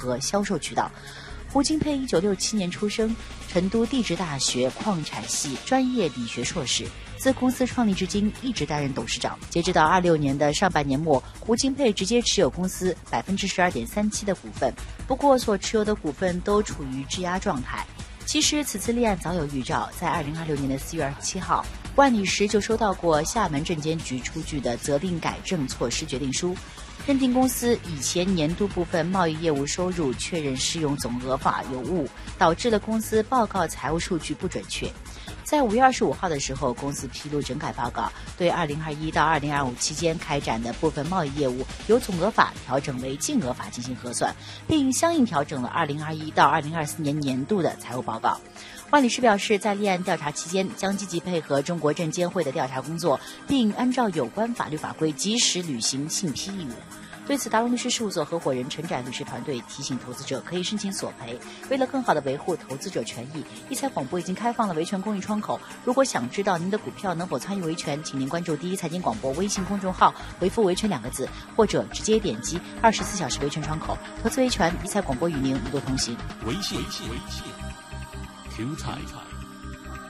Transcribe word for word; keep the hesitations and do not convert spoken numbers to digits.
和销售渠道。胡金佩一九六七年出生，成都地质大学矿产系专业理学硕士。自公司创立至今，一直担任董事长。截止到二六年的上半年末，胡金佩直接持有公司百分之十二点三七的股份，不过所持有的股份都处于质押状态。其实此次立案早有预兆，在二零二六年的四月二十七号，万里时就收到过厦门证监局出具的责令改正措施决定书，认定公司以前年度部分贸易业务收入确认适用总额法有误，导致了公司报告财务数据不准确。在五月二十五号的时候，公司披露整改报告，对二零二一到二零二五期间开展的部分贸易业务由总额法调整为净额法进行核算，并相应调整了二零二一到二零二四年年度的财务报告。万理士表示，在立案调查期间，将积极配合中国证监会的调查工作，并按照有关法律法规及时履行信批义务。对此，达龙律师事务所合伙人陈展律师团队提醒投资者可以申请索赔。为了更好地维护投资者权益，一财广播已经开放了维权公益窗口。如果想知道您的股票能否参与维权，请您关注第一财经广播微信公众号，回复维权两个字，或者直接点击二十四小时维权窗口。投资维权，一财广播与您一路同行。 微信，微信，听财。